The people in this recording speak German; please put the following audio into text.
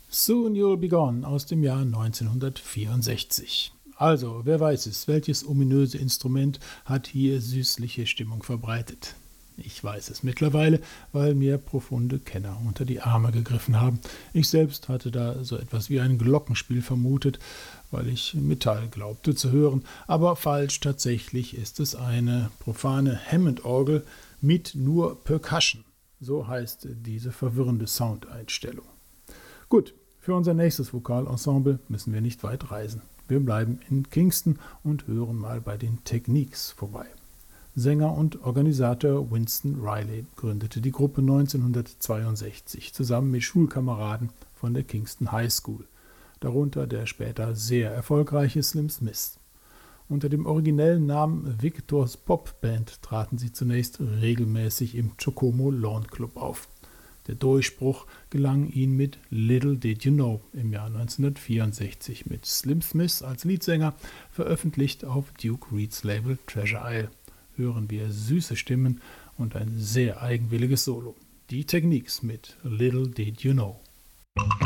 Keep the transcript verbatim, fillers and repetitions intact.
Soon You'll Be Gone aus dem Jahr neunzehnhundertvierundsechzig. Also, wer weiß es, welches ominöse Instrument hat hier süßliche Stimmung verbreitet? Ich weiß es mittlerweile, weil mir profunde Kenner unter die Arme gegriffen haben. Ich selbst hatte da so etwas wie ein Glockenspiel vermutet, weil ich Metall glaubte zu hören, aber falsch, tatsächlich ist es eine profane Hammond-Orgel mit nur Percussion. So heißt diese verwirrende Soundeinstellung. Gut, für unser nächstes Vokalensemble müssen wir nicht weit reisen. Wir bleiben in Kingston und hören mal bei den Techniques vorbei. Sänger und Organisator Winston Riley gründete die Gruppe neunzehnhundertzweiundsechzig zusammen mit Schulkameraden von der Kingston High School, darunter der später sehr erfolgreiche Slim Smith. Unter dem originellen Namen Victor's Pop Band traten sie zunächst regelmäßig im Chocomo Lawn Club auf. Der Durchbruch gelang ihnen mit Little Did You Know im Jahr neunzehnhundertvierundsechzig mit Slim Smith als Leadsänger, veröffentlicht auf Duke Reeds Label Treasure Isle. Hören wir süße Stimmen und ein sehr eigenwilliges Solo. Die Techniques mit Little Did You Know.